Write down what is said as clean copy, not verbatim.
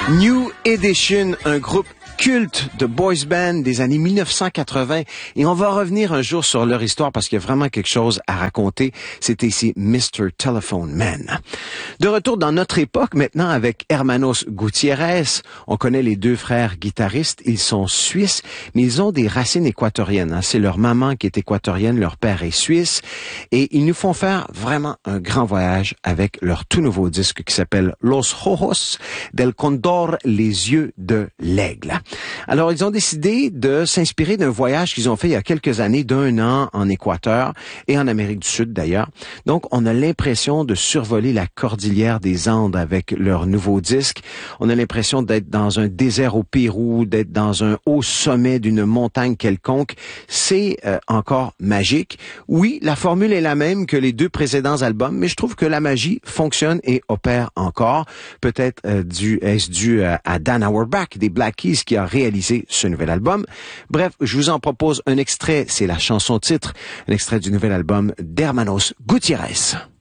New Edition, un groupe culte de boys band des années 1980, et on va revenir un jour sur leur histoire parce qu'il y a vraiment quelque chose à raconter. C'était ici Mr. Telephone Man. De retour dans notre époque maintenant avec Hermanos Gutiérrez. On connaît les deux frères guitaristes. Ils sont suisses, mais ils ont des racines équatoriennes. C'est leur maman qui est équatorienne, leur père est suisse, et ils nous font faire vraiment un grand voyage avec leur tout nouveau disque qui s'appelle Los Ojos del Condor, les yeux de l'aigle. Alors, ils ont décidé de s'inspirer d'un voyage qu'ils ont fait il y a quelques années, d'1 an en Équateur et en Amérique du Sud d'ailleurs. Donc, on a l'impression de survoler la cordillère des Andes avec leur nouveau disque. On a l'impression d'être dans un désert au Pérou, d'être dans un haut sommet d'une montagne quelconque. C'est encore magique. Oui, la formule est la même que les deux précédents albums, mais je trouve que la magie fonctionne et opère encore. Peut-être est-ce dû à Dan Auerbach des Black Keys qui a réalisé ce nouvel album. Bref, je vous en propose un extrait, c'est la chanson titre, un extrait du nouvel album d'Hermanos Gutiérrez.